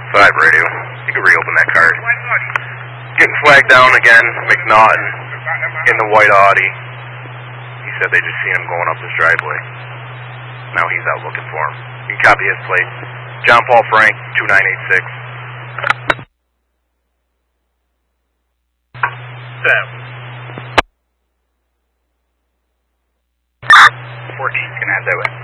5 radio. You can reopen that card. Getting flagged down again, McNaughton in the white Audi. He said they just seen him going up his driveway. Now he's out looking for him. You can copy his plate. John Paul Frank, 2986. 14's gonna have that way.